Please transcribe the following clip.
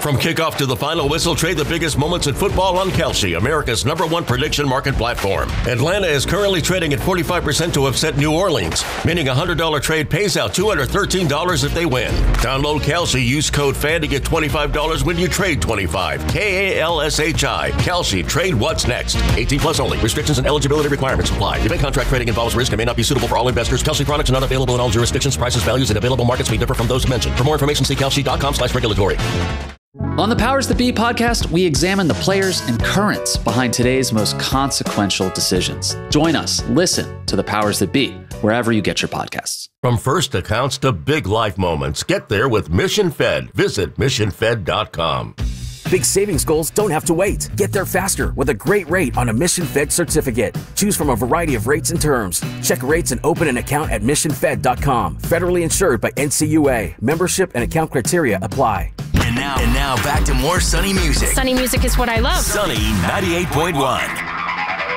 From kickoff to the final whistle, trade the biggest moments in football on Kalshi, America's #1 prediction market platform. Atlanta is currently trading at 45% to upset New Orleans, meaning a $100 trade pays out $213 if they win. Download Kalshi, use code FAN to get $25 when you trade 25. KALSHI. Kalshi, trade what's next. 18 plus only. Restrictions and eligibility requirements apply. Event contract trading involves risk and may not be suitable for all investors. Kalshi products are not available in all jurisdictions. Prices, values, and available markets may differ from those mentioned. For more information, see kalshi.com/regulatory. On the Powers That Be podcast, we examine the players and currents behind today's most consequential decisions. Join us. Listen to the Powers That Be wherever you get your podcasts. From first accounts to big life moments, get there with Mission Fed. Visit missionfed.com. Big savings goals don't have to wait. Get there faster with a great rate on a Mission Fed certificate. Choose from a variety of rates and terms. Check rates and open an account at missionfed.com. Federally insured by NCUA. Membership and account criteria apply. And now back to more Sunny music. Sunny music is what I love. Sunny 98.1.